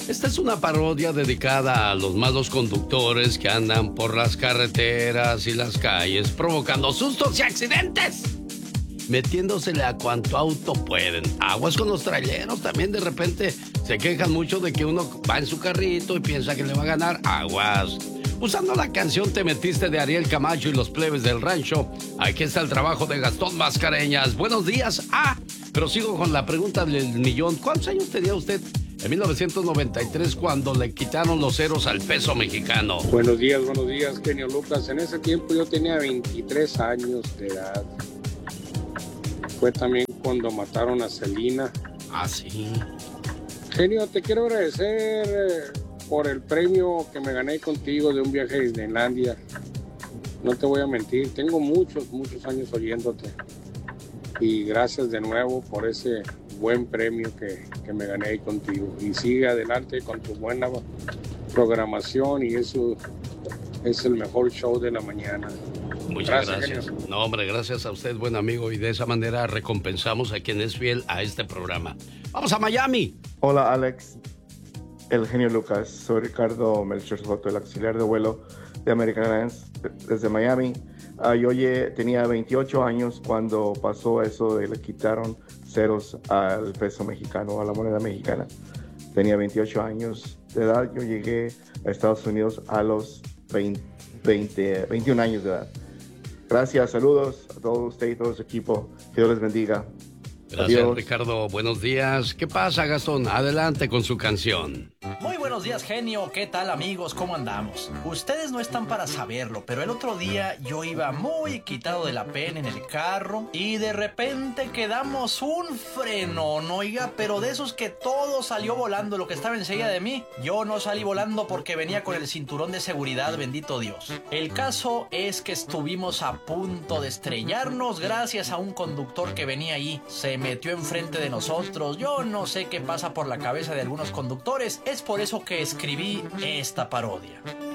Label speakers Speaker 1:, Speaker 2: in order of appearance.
Speaker 1: Esta es una parodia dedicada a los malos conductores que andan por las carreteras y las calles provocando sustos y accidentes, metiéndosele a cuanto auto pueden. Aguas con los traileros, también de repente se quejan mucho de que uno va en su carrito y piensa que le va a ganar. Aguas. Usando la canción Te Metiste de Ariel Camacho y los Plebes del Rancho, aquí está el trabajo de Gastón Mascareñas. Buenos días. Pero sigo con la pregunta del millón. ¿Cuántos años tenía usted en 1993 cuando le quitaron los ceros al peso mexicano?
Speaker 2: Buenos días, genio Lucas. En ese tiempo yo tenía 23 años de edad. Fue también cuando mataron a Selena.
Speaker 1: Sí.
Speaker 2: Genio, te quiero agradecer por el premio que me gané contigo de un viaje a Disneylandia. No te voy a mentir, tengo muchos años oyéndote. Y gracias de nuevo por ese buen premio que me gané contigo. Y sigue adelante con tu buena programación y eso es el mejor show de la mañana.
Speaker 1: Muchas gracias. No, hombre, gracias a usted, buen amigo, y de esa manera recompensamos a quien es fiel a este programa. ¡Vamos a Miami!
Speaker 3: Hola, Alex, el genio Lucas. Soy Ricardo Melchor Soto, el auxiliar de vuelo de American Airlines desde Miami. Yo tenía 28 años cuando pasó eso de le quitaron ceros al peso mexicano, a la moneda mexicana. Tenía 28 años de edad. Yo llegué a Estados Unidos a los 21 años de edad. Gracias, saludos a todos ustedes y todo su equipo. Que Dios les bendiga.
Speaker 1: Gracias,
Speaker 3: Adiós.
Speaker 1: Ricardo. Buenos días. ¿Qué pasa, Gastón? Adelante con su canción.
Speaker 4: Muy buenos días, genio. ¿Qué tal, amigos? ¿Cómo andamos? Ustedes no están para saberlo, pero el otro día yo iba muy quitado de la pena en el carro y de repente quedamos un frenón, oiga, pero de esos que todo salió volando, lo que estaba enseguida de mí. Yo no salí volando porque venía con el cinturón de seguridad, bendito Dios. El caso es que estuvimos a punto de estrellarnos gracias a un conductor que venía ahí. Se metió enfrente de nosotros. Yo no sé qué pasa por la cabeza de algunos conductores. Es por eso que escribí esta parodia.